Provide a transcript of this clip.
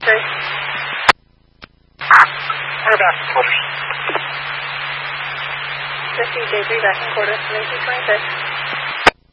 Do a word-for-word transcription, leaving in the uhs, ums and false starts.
three. We're back in quarters. This is J three back in quarters, Macy twenty-six.